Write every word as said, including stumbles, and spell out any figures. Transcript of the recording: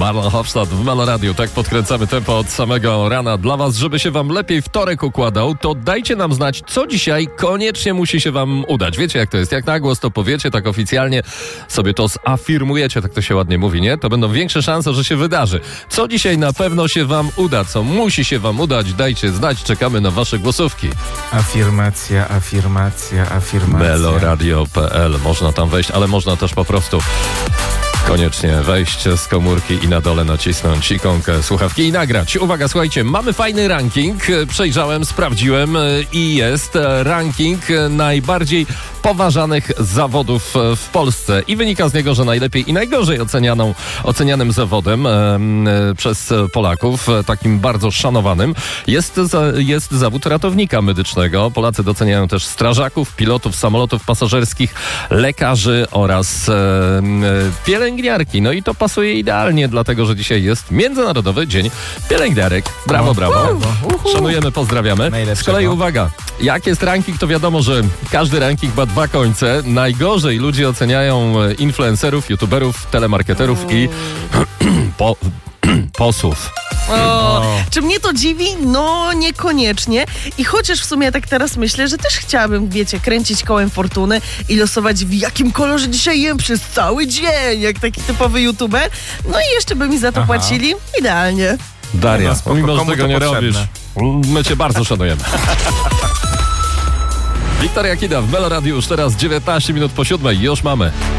Marlon Hofstadt w Melo Radio. Tak podkręcamy tempo od samego rana dla was, żeby się wam lepiej wtorek układał. To dajcie nam znać, co dzisiaj koniecznie musi się wam udać. Wiecie, jak to jest? Jak na głos to powiecie, tak oficjalnie sobie to zafirmujecie, tak to się ładnie mówi, nie? To będą większe szanse, że się wydarzy. Co dzisiaj na pewno się wam uda, co musi się wam udać, dajcie znać. Czekamy na wasze głosówki. Afirmacja, afirmacja, afirmacja. meloradio kropka p l. Można tam wejść, ale można też po prostu koniecznie wejść z komórki i na dole nacisnąć ikonkę słuchawki i nagrać. Uwaga, słuchajcie, mamy fajny ranking. Przejrzałem, sprawdziłem i jest ranking najbardziej poważanych zawodów w Polsce. I wynika z niego, że najlepiej i najgorzej ocenianą, ocenianym zawodem e, przez Polaków, takim bardzo szanowanym, jest, jest zawód ratownika medycznego. Polacy doceniają też strażaków, pilotów samolotów pasażerskich, lekarzy oraz e, pielęgniarki. No i to pasuje idealnie, dlatego że dzisiaj jest Międzynarodowy Dzień Pielęgniarek. Brawo, brawo. Szanujemy, pozdrawiamy. Z kolei uwaga, jak jest ranking, to wiadomo, że każdy ranking ma dwa końce. Najgorzej ludzie oceniają influencerów, youtuberów, telemarketerów i po, posłów. O, o. Czy mnie to dziwi? No niekoniecznie. I chociaż w sumie tak teraz myślę, że też chciałabym, wiecie, kręcić kołem fortuny i losować, w jakim kolorze dzisiaj jem przez cały dzień, jak taki typowy youtuber. No i jeszcze by mi za to Aha. płacili. Idealnie. Daria, no, spoko, pomimo, że tego nie potrzebne. robisz, my cię bardzo szanujemy. Wiktoria Kida w Melo Radio, już teraz dziewiętnaście minut po siódmej. Już mamy.